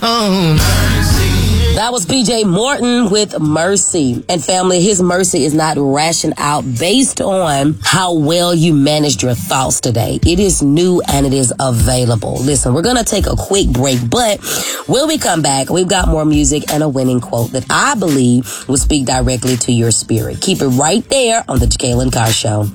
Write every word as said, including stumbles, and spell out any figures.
That was P J Morton with Mercy. And family, his mercy is not rationed out based on how well you managed your thoughts today. It is new and it is available. Listen, we're going to take a quick break, but when we come back, we've got more music and a winning quote that I believe will speak directly to your spirit. Keep it right there on the Jacqueline Carr Show.